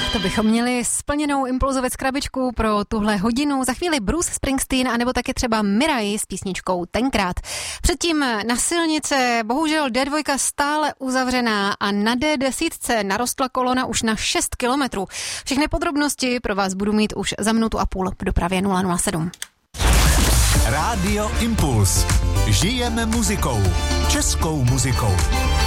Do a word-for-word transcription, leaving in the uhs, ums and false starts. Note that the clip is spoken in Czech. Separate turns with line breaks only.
To bychom měli splněnou Impulzovec krabičku pro tuhle hodinu. Za chvíli Bruce Springsteen, anebo taky třeba Mirai s písničkou Tenkrát. Předtím na silnice, bohužel D dva stále uzavřená a na D deset narostla kolona už na šest kilometrů. Všechny podrobnosti pro vás budu mít už za minutu a půl v dopravě nula nula sedm.
Rádio Impuls. Žijeme muzikou. Českou muzikou.